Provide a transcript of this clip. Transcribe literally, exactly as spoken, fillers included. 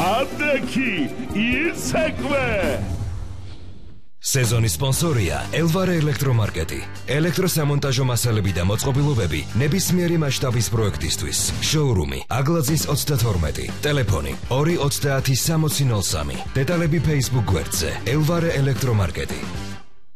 ადექი იცეკვე სეზონის სპონსორია ელვარე ელექტრომარკეტი. ელექტროსამონტაჟო მასალები და მოწყობილობები ნებისმიერი მასშტაბის პროექტისთვის. შოურუმი აგლაძის ოცდათორმეტი. ტელეფონი ორი ოცდაათი სამოცი ნოლ სამი. დეტალები Facebook გვერდზე ელვარე ელექტრომარკეტი.